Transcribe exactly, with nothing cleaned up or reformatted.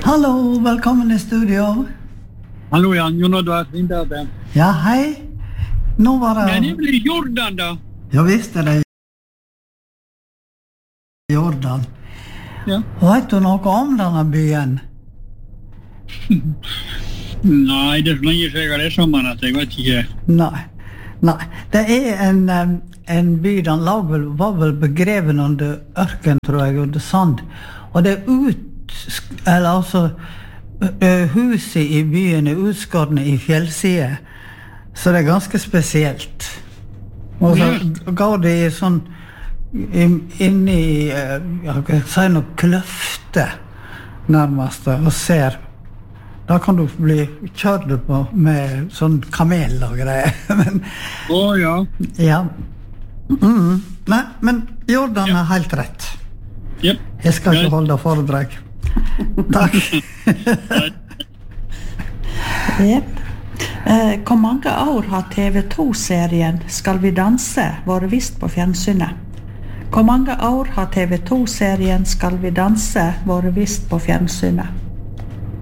Hallo, velkommen i studio. Hallo Jan, Jon Oddvar Vinterhavet. Ja, hei. Nå var det... Nei, det blir Jordan da. Ja, visst er det Jordan. Ja. Vet du noe om denne byen? Nei, det er så lenge siden jeg har lest om den at jeg vet ikke. Nei, nei. Det er en, em, en by, den lag vel, var vel begreven under ørken, tror jeg, under sand. Og det er ut, eller altså, ø- huset i byen er utskårne i fjellside. Så det er ganske spesielt. Og så går det i sånn, inn i, eh, jeg kan si noe kløfte, nærmest, og ser. Da kan du bli kjørt på med sånn kamel og greier. Men, Å ja. ja. Mm. Nei, men Jordan er helt rett. Jep. Jeg skal ikke Greit. holde foredrag. Takk. Jep. Eh, hvor mange år har T V to-serien Skal vi danse vært vist på fjernsynet? Hvor mange år har T V to-serien Skal vi danse vært vist på fjernsynet?